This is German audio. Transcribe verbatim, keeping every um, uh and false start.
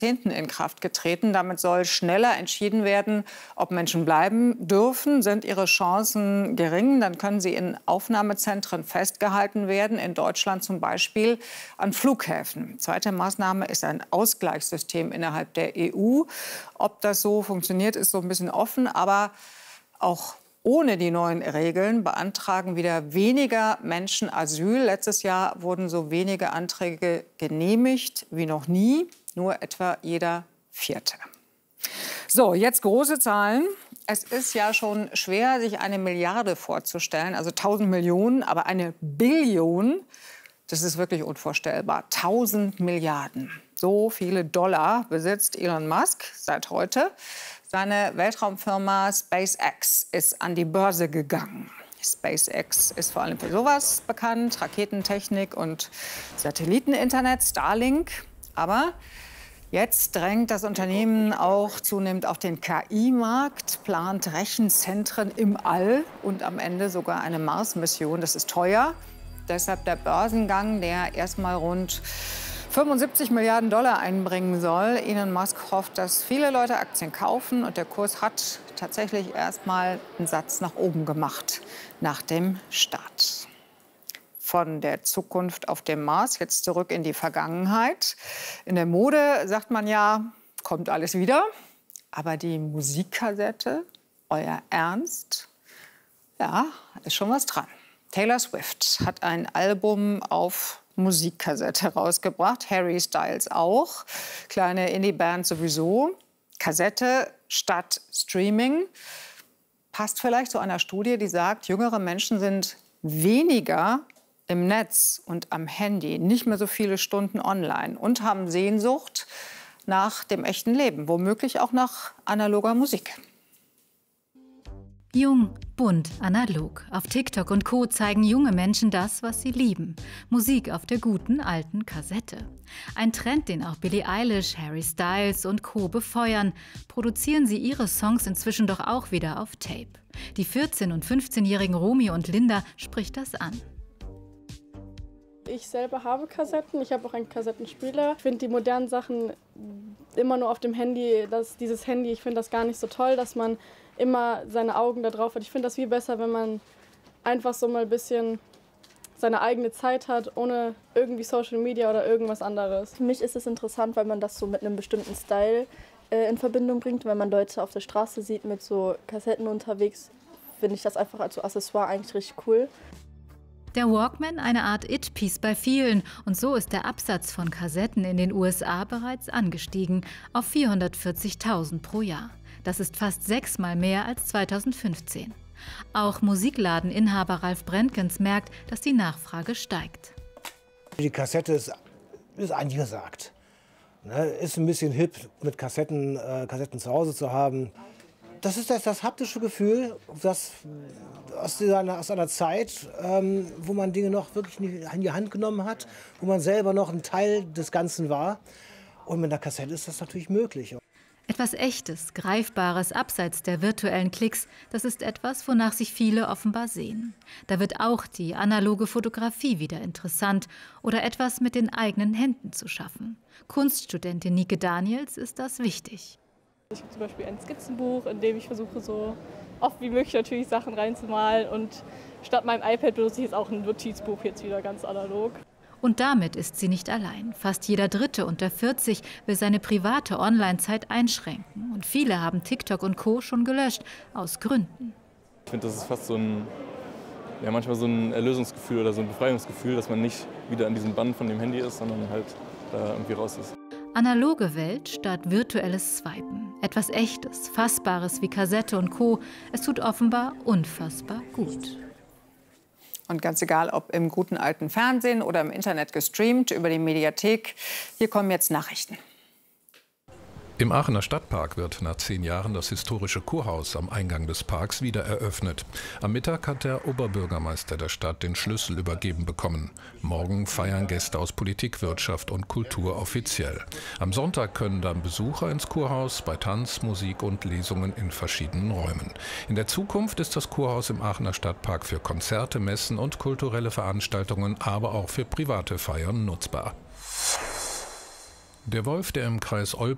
Jahrzehnten in Kraft getreten. Damit soll schneller entschieden werden, ob Menschen bleiben dürfen. Sind ihre Chancen gering, dann können sie in Aufnahmezentren festgehalten werden, in Deutschland zum Beispiel an Flughäfen. Zweite Maßnahme ist ein Ausgleichssystem innerhalb der E U. Ob das so funktioniert, ist so ein bisschen offen, aber auch ohne die neuen Regeln beantragen wieder weniger Menschen Asyl. Letztes Jahr wurden so wenige Anträge genehmigt wie noch nie, nur etwa jeder Vierte. So, jetzt große Zahlen. Es ist ja schon schwer, sich eine Milliarde vorzustellen, also tausend Millionen, aber eine Billion, das ist wirklich unvorstellbar. tausend Milliarden. So viele Dollar besitzt Elon Musk seit heute. Seine Weltraumfirma SpaceX ist an die Börse gegangen. SpaceX ist vor allem für sowas bekannt, Raketentechnik und Satelliteninternet, Starlink. Aber jetzt drängt das Unternehmen auch zunehmend auf den K I-Markt, plant Rechenzentren im All und am Ende sogar eine Mars-Mission. Das ist teuer. Deshalb der Börsengang, der erstmal rund fünfundsiebzig Milliarden Dollar einbringen soll. Elon Musk hofft, dass viele Leute Aktien kaufen. Und der Kurs hat tatsächlich erstmal einen Satz nach oben gemacht nach dem Start. Von der Zukunft auf dem Mars jetzt zurück in die Vergangenheit. In der Mode sagt man ja, kommt alles wieder. Aber die Musikkassette, euer Ernst, ja, ist schon was dran. Taylor Swift hat ein Album auf Musikkassette herausgebracht, Harry Styles auch, kleine Indie-Band sowieso. Kassette statt Streaming passt vielleicht zu einer Studie, die sagt, jüngere Menschen sind weniger im Netz und am Handy, nicht mehr so viele Stunden online und haben Sehnsucht nach dem echten Leben, womöglich auch nach analoger Musik. Jung, bunt, analog. Auf TikTok und Co. zeigen junge Menschen das, was sie lieben. Musik auf der guten alten Kassette. Ein Trend, den auch Billie Eilish, Harry Styles und Co. befeuern. Produzieren sie ihre Songs inzwischen doch auch wieder auf Tape. Die vierzehn- und fünfzehnjährigen Romy und Linda spricht das an. Ich selber habe Kassetten, ich habe auch einen Kassettenspieler. Ich finde die modernen Sachen immer nur auf dem Handy, das, dieses Handy, ich finde das gar nicht so toll, dass man immer seine Augen da drauf hat. Ich finde das viel besser, wenn man einfach so mal ein bisschen seine eigene Zeit hat, ohne irgendwie Social Media oder irgendwas anderes. Für mich ist es interessant, weil man das so mit einem bestimmten Style äh, in Verbindung bringt. Wenn man Leute auf der Straße sieht mit so Kassetten unterwegs, finde ich das einfach als so Accessoire eigentlich richtig cool. Der Walkman eine Art It-Piece bei vielen. Und so ist der Absatz von Kassetten in den U S A bereits angestiegen auf vierhundertvierzigtausend pro Jahr. Das ist fast sechsmal mehr als zweitausendfünfzehn. Auch Musikladeninhaber Ralf Brentgens merkt, dass die Nachfrage steigt. Die Kassette ist, ist eigentlich gesagt. Ne, ist ein bisschen hip, mit Kassetten, äh, Kassetten zu Hause zu haben. Das ist das, das haptische Gefühl, das aus, dieser, aus einer Zeit, ähm, wo man Dinge noch wirklich in die Hand genommen hat, wo man selber noch ein Teil des Ganzen war. Und mit einer Kassette ist das natürlich möglich. Etwas Echtes, Greifbares abseits der virtuellen Klicks, das ist etwas, wonach sich viele offenbar sehen. Da wird auch die analoge Fotografie wieder interessant oder etwas mit den eigenen Händen zu schaffen. Kunststudentin Nike Daniels ist das wichtig. Ich habe zum Beispiel ein Skizzenbuch, in dem ich versuche, so oft wie möglich natürlich Sachen reinzumalen. Und statt meinem iPad benutze ich jetzt auch ein Notizbuch, jetzt wieder ganz analog. Und damit ist sie nicht allein. Fast jeder Dritte unter vierzig will seine private Online-Zeit einschränken. Und viele haben TikTok und Co. schon gelöscht, aus Gründen. Ich finde, das ist fast so ein, ja, manchmal so ein Erlösungsgefühl oder so ein Befreiungsgefühl, dass man nicht wieder an diesem Bann von dem Handy ist, sondern halt da irgendwie raus ist. Analoge Welt statt virtuelles Swipen. Etwas Echtes, Fassbares wie Kassette und Co. Es tut offenbar unfassbar gut. Und ganz egal, ob im guten alten Fernsehen oder im Internet gestreamt, über die Mediathek. Hier kommen jetzt Nachrichten. Im Aachener Stadtpark wird nach zehn Jahren das historische Kurhaus am Eingang des Parks wieder eröffnet. Am Mittag hat der Oberbürgermeister der Stadt den Schlüssel übergeben bekommen. Morgen feiern Gäste aus Politik, Wirtschaft und Kultur offiziell. Am Sonntag können dann Besucher ins Kurhaus bei Tanz, Musik und Lesungen in verschiedenen Räumen. In der Zukunft ist das Kurhaus im Aachener Stadtpark für Konzerte, Messen und kulturelle Veranstaltungen, aber auch für private Feiern nutzbar. Der Wolf, der im Kreis Olpe